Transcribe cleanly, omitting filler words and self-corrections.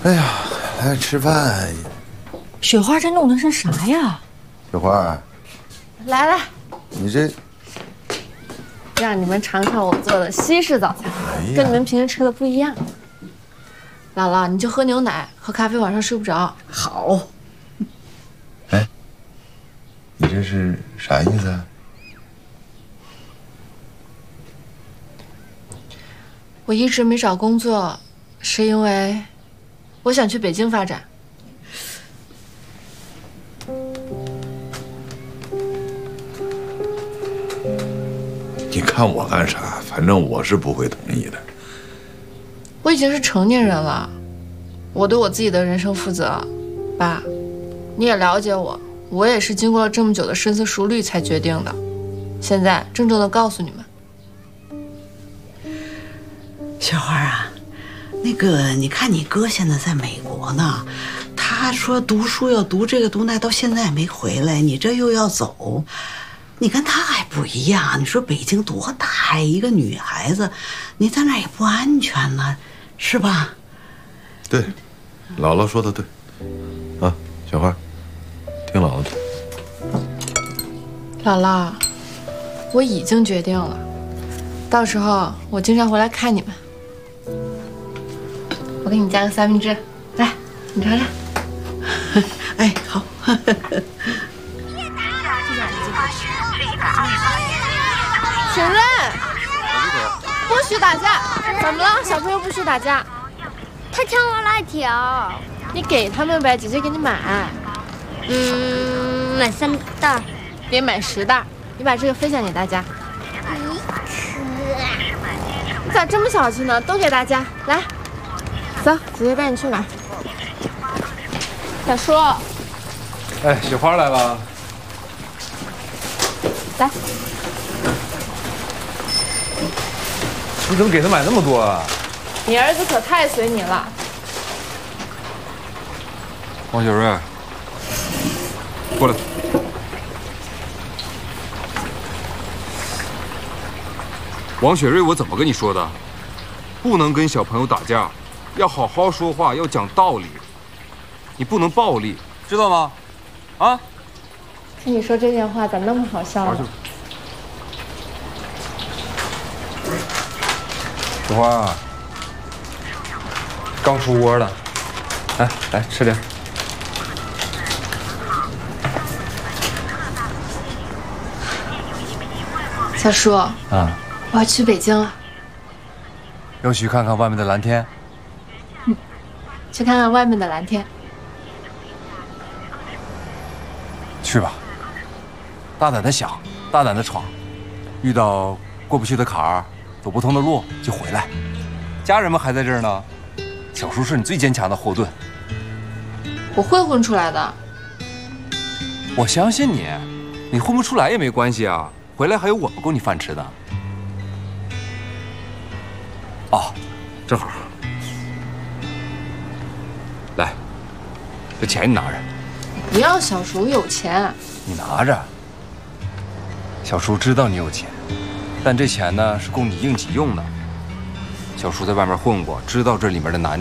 哎呀，来吃饭。 雪花这弄的是啥呀？ 雪花， 来， 你这让你们尝尝我做的西式早餐，跟你们平时吃的不一样。姥姥，你就喝牛奶，喝咖啡晚上睡不着。 好。 哎，你这是啥意思啊？ 我一直没找工作，是因为我想去北京发展。 你看我干啥？反正我是不会同意的。 我已经是成年人了，我对我自己的人生负责。爸，你也了解我，我也是经过了这么久的深思熟虑才决定的。现在郑重的告诉你们， 小花啊，那个你看你哥现在在美国呢，他说读书要读这个读那，到现在也没回来，你这又要走。你跟他还不一样，你说北京多大呀，一个女孩子，你在那儿也不安全呢，是吧？ 对，姥姥说的对。啊，小花，听姥姥的。 姥姥，我已经决定了，到时候我经常回来看你们。我给你加个三明治，来，你尝尝。 哎，好。 请问，不许打架！怎么了？小朋友不许打架。 他抢我辣条， 你给他们呗，姐姐给你买。 买3袋， 别买10袋。你把这个分享给大家。你咋这么小气呢？都给大家，来，走，姐姐带你去买。小叔， 哎，雪花来了。 来。 你怎么给他买那么多啊？ 你儿子可太随你了。 王雪瑞，过来。王雪瑞，我怎么跟你说的？不能跟小朋友打架，要好好说话，要讲道理。你不能暴力，知道吗？啊？ 听你说这件话咋那么好笑呢？ 雪花啊，刚出窝的，来吃点。 小叔啊，我要去北京了。 要去看看外面的蓝天。 去看看外面的蓝天。 去吧，大胆的想，大胆的闯，遇到过不去的坎儿，走不通的路就回来。家人们还在这儿呢，小叔是你最坚强的后盾。 我会混出来的。 我相信你，你混不出来也没关系啊，回来还有我们供你饭吃的。哦，正好，来，这钱你拿着。 不要，小叔有钱。 你拿着。小叔知道你有钱，但这钱呢是供你应急用的。小叔在外面混过，知道这里面的难。